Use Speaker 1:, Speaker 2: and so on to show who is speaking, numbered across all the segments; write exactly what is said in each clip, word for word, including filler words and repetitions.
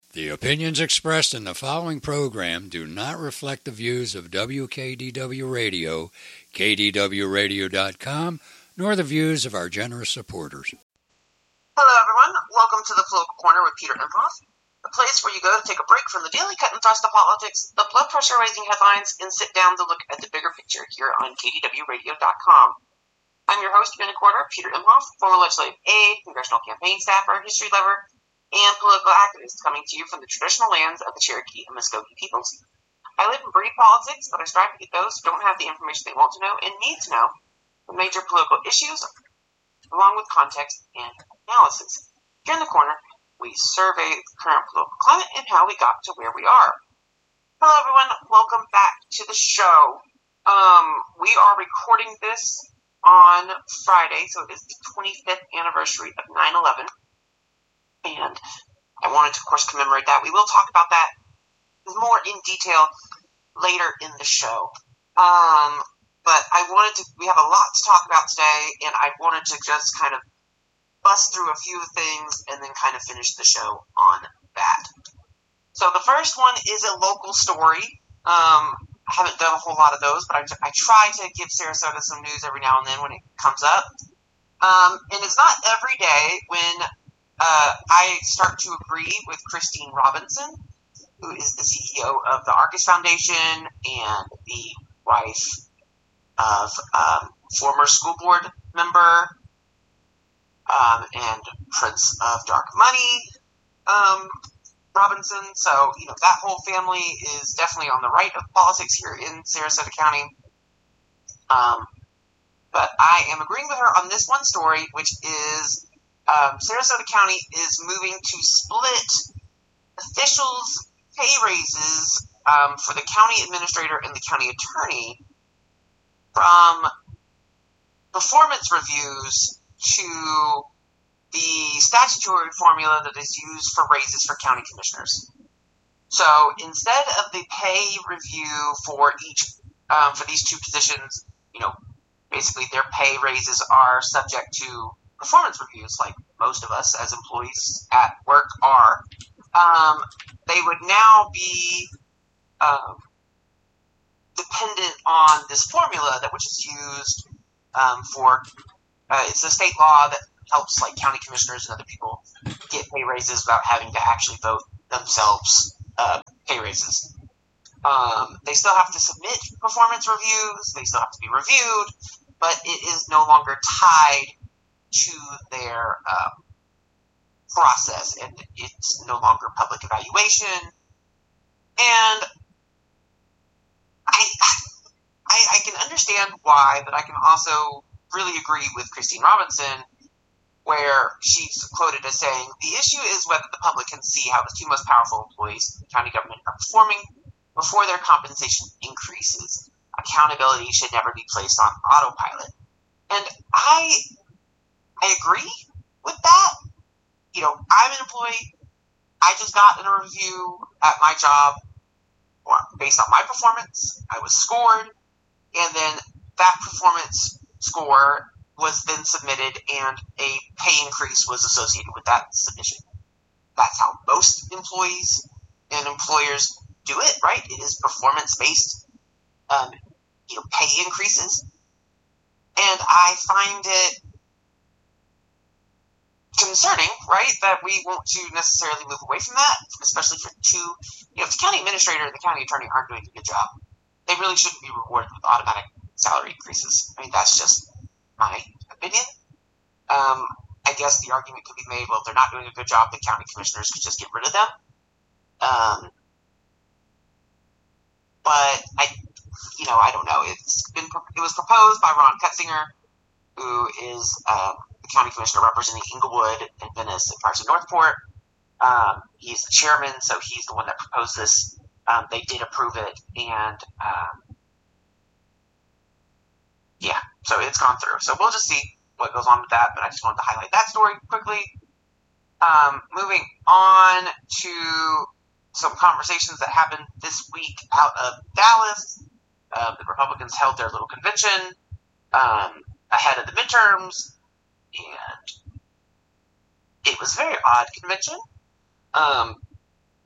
Speaker 1: The opinions expressed in the following program do not reflect the views of W K D W Radio, K D W radio dot com, nor the views of our generous supporters.
Speaker 2: Hello, everyone. Welcome to the Political Corner with Peter Imhoff, the place where you go to take a break from the daily cut and thrust of politics, the blood pressure-raising headlines, and sit down to look at the bigger picture here on K D W radio dot com. I'm your host, Been a Quarter, Peter Imhoff, former legislative aide, congressional campaign staffer, history lover, and political activist coming to you from the traditional lands of the Cherokee and Muskogee peoples. I live and breathe politics, but I strive to get those who don't have the information they want to know and need to know the major political issues, along with context and analysis. Here in the corner, we survey the current political climate and how we got to where we are. Hello, everyone. Welcome back to the show. Um, we are recording this on Friday, so it is the twenty-fifth anniversary of nine eleven. And I wanted to, of course, commemorate that. We will talk about that more in detail later in the show. Um, but I wanted to, we have a lot to talk about today, and I wanted to just kind of bust through a few things and then kind of finish the show on that. So the first one is a local story. Um, I haven't done a whole lot of those, but I, I try to give Sarasota some news every now and then when it comes up. Um, and it's not every day when Uh, I start to agree with Christine Robinson, who is the C E O of the Arcus Foundation and the wife of um, former school board member um, and Prince of Dark Money, um, Robinson. So, you know, that whole family is definitely on the right of politics here in Sarasota County. Um, but I am agreeing with her on this one story, which is Um, Sarasota County is moving to split officials' pay raises um, for the county administrator and the county attorney from performance reviews to the statutory formula that is used for raises for county commissioners. So instead of the pay review for each um, for these two positions, you know, basically their pay raises are subject to performance reviews, like most of us as employees at work are. Um, they would now be um, dependent on this formula that which is used um, for. Uh, it's a state law that helps like county commissioners and other people get pay raises without having to actually vote themselves uh, pay raises. Um, they still have to submit performance reviews. They still have to be reviewed, but it is no longer tied to their um, process, and it's no longer public evaluation. And I, I, I can understand why, but I can also really agree with Christine Robinson, where she's quoted as saying, "The issue is whether the public can see how the two most powerful employees in the county government are performing before their compensation increases. Accountability should never be placed on autopilot." And I I agree with that. You know, I'm an employee. I just got in a review at my job based on my performance. I was scored, and then that performance score was then submitted, and a pay increase was associated with that submission. That's how most employees and employers do it, right? It is performance-based, um, you know, pay increases. And I find it concerning, right, that we want to necessarily move away from that, especially for two, you know, if the county administrator and the county attorney aren't doing a good job, they really shouldn't be rewarded with automatic salary increases. I mean, that's just my opinion. Um, I guess the argument could be made, well, if they're not doing a good job, the county commissioners could just get rid of them. Um, but I, you know, I don't know. It's been, it was proposed by Ron Cutzinger, who is, um, county commissioner representing Inglewood and Venice and parts of Northport. Um, he's the chairman, so he's the one that proposed this. Um, they did approve it, and um, yeah, so it's gone through. So we'll just see what goes on with that, but I just wanted to highlight that story quickly. Um, moving on to some conversations that happened this week out of Dallas. Uh, the Republicans held their little convention um, ahead of the midterms, and it was a very odd convention. Um,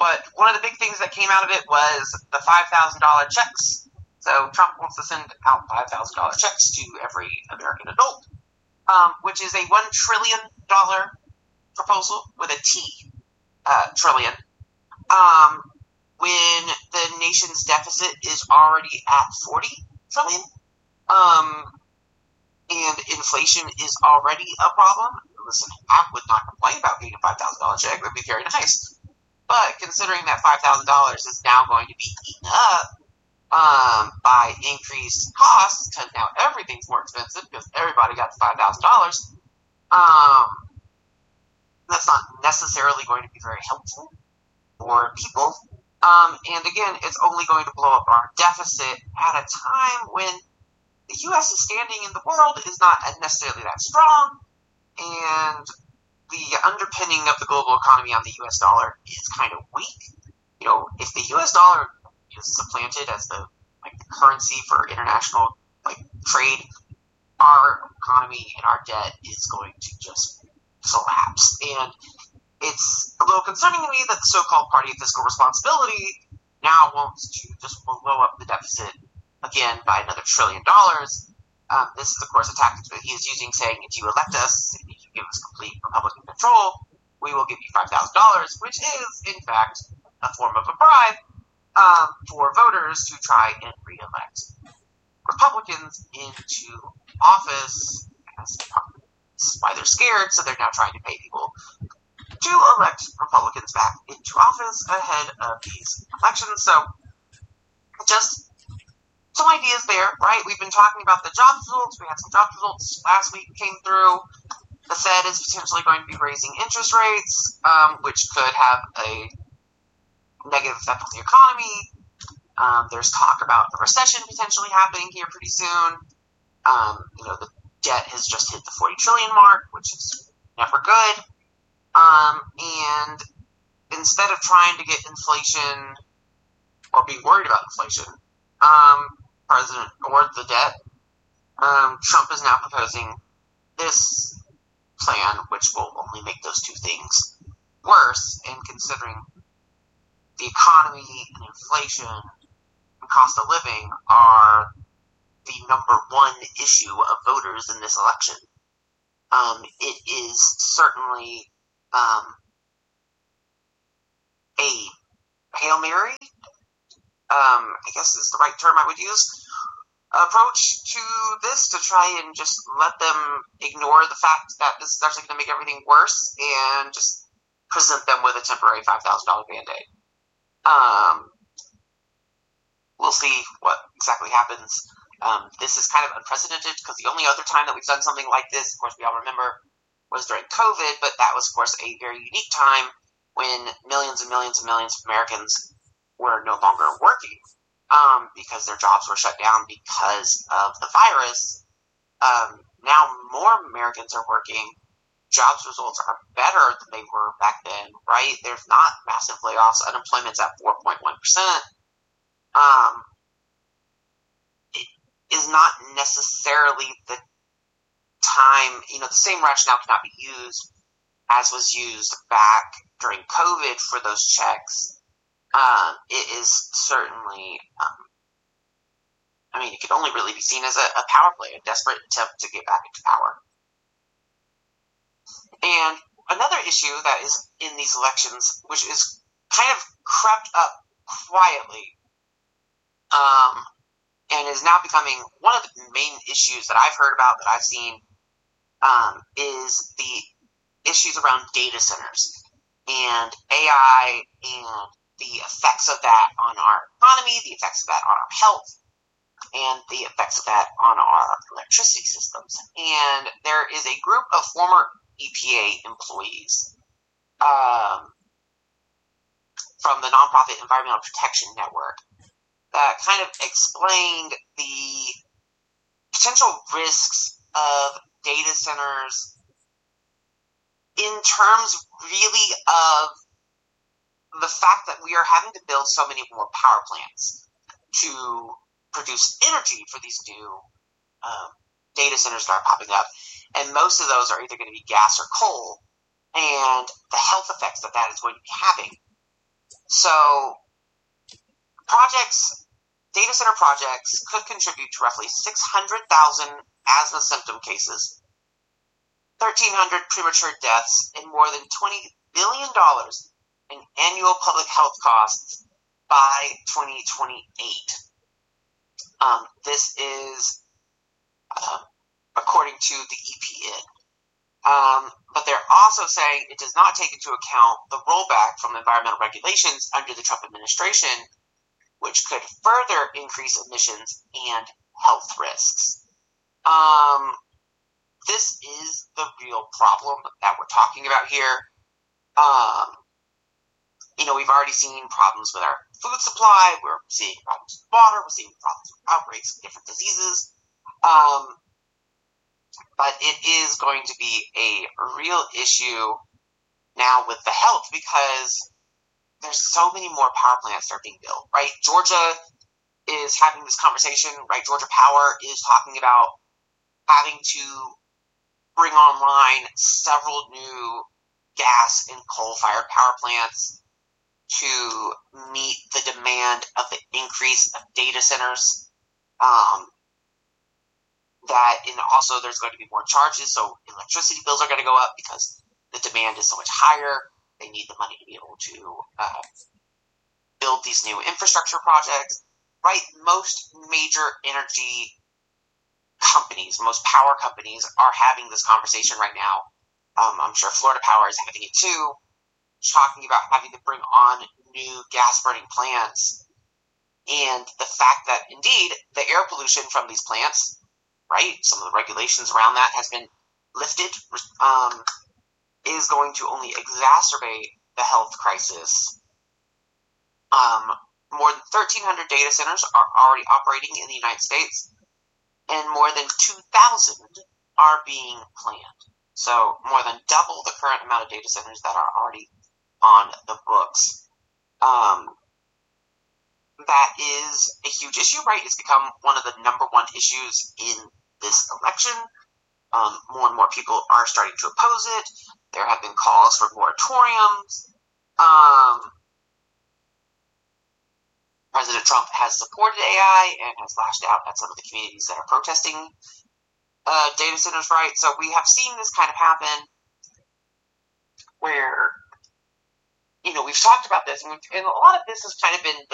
Speaker 2: But one of the big things that came out of it was the five thousand dollars checks. So Trump wants to send out five thousand dollars checks to every American adult, um, which is a one trillion dollars proposal with a T, uh, trillion, um, when the nation's deficit is already at forty trillion dollars, um, and inflation is already a problem. Listen, I would not complain about getting a five thousand dollars check. It would be very nice. But considering that five thousand dollars is now going to be eaten up um, by increased costs, because now everything's more expensive because everybody got the five thousand dollars, um, that's not necessarily going to be very helpful for people. Um, and again, it's only going to blow up our deficit at a time when the U S is standing in the world is not necessarily that strong, and the underpinning of the global economy on the U S dollar is kind of weak. You know, if the U S dollar is supplanted as the like the currency for international like trade, our economy and our debt is going to just collapse. And it's a little concerning to me that the so-called Party of Fiscal Responsibility now wants to just blow up the deficit again by another trillion dollars. Um, this is, of course, a tactic that he is using, saying, if you elect us, if you give us complete Republican control, we will give you five thousand dollars, which is, in fact, a form of a bribe um, for voters to try and re-elect Republicans into office. That's why they're scared, so they're now trying to pay people to elect Republicans back into office ahead of these elections. So, just some ideas there, right? We've been talking about the jobs results. We had some jobs results last week came through. The Fed is potentially going to be raising interest rates, um, which could have a negative effect on the economy. Um, there's talk about a recession potentially happening here pretty soon. Um, you know, the debt has just hit the forty trillion mark, which is never good. Um, and instead of trying to get inflation or be worried about inflation, um, President or the debt, um, Trump is now proposing this plan, which will only make those two things worse. And considering the economy and inflation and cost of living are the number one issue of voters in this election, um, it is certainly um, a Hail Mary, um, I guess is the right term I would use, approach to this to try and just let them ignore the fact that this is actually going to make everything worse and just present them with a temporary five thousand dollars Band-Aid. Um, we'll see what exactly happens. Um, this is kind of unprecedented because the only other time that we've done something like this, of course, we all remember, was during COVID, but that was, of course, a very unique time when millions and millions and millions of Americans were no longer working um, because their jobs were shut down because of the virus. Um, now more Americans are working. Jobs results are better than they were back then, right? There's not massive layoffs. Unemployment's at four point one percent. Um, it is not necessarily the time, you know, the same rationale cannot be used as was used back during COVID for those checks. Um, it is certainly, um, I mean, it could only really be seen as a, a power play, a desperate attempt to get back into power. And another issue that is in these elections, which is kind of crept up quietly, um, and is now becoming one of the main issues that I've heard about, that I've seen, um, is the issues around data centers and A I and the effects of that on our economy, the effects of that on our health, and the effects of that on our electricity systems. And there is a group of former E P A employees um, from the nonprofit Environmental Protection Network that kind of explained the potential risks of data centers in terms really of the fact that we are having to build so many more power plants to produce energy for these new um, data centers that are popping up. And most of those are either going to be gas or coal, and the health effects that that is going to be having. So, projects, data center projects could contribute to roughly six hundred thousand asthma symptom cases, thirteen hundred premature deaths, and more than twenty billion dollars in annual public health costs by twenty twenty-eight. Um, this is uh, according to the E P N. Um, but they're also saying it does not take into account the rollback from environmental regulations under the Trump administration, which could further increase emissions and health risks. Um, this is the real problem that we're talking about here. Um, you know, we've already seen problems with our food supply. We're seeing problems with water. We're seeing problems with outbreaks of different diseases. Um, but it is going to be a real issue now with the health because there's so many more power plants that are being built, right? Georgia is having this conversation, right? Georgia Power is talking about having to bring online several new gas and coal-fired power plants to meet the demand of the increase of data centers. Um, that, and also there's going to be more charges, so electricity bills are going to go up because the demand is so much higher. They need the money to be able to uh, build these new infrastructure projects, right? Most major energy companies, most power companies are having this conversation right now. Um, I'm sure Florida Power is having it too, talking about having to bring on new gas-burning plants. And the fact that, indeed, the air pollution from these plants, right, some of the regulations around that has been lifted, um, is going to only exacerbate the health crisis. Um, more than thirteen hundred data centers are already operating in the United States, and more than two thousand are being planned. So more than double the current amount of data centers that are already on the books. Um, that is a huge issue, right? It's become one of the number one issues in this election. Um, more and more people are starting to oppose it. There have been calls for moratoriums. Um, President Trump has supported A I and has lashed out at some of the communities that are protesting uh, data centers, right? So we have seen this kind of happen where, you know, we've talked about this, and, we've, and a lot of this has kind of been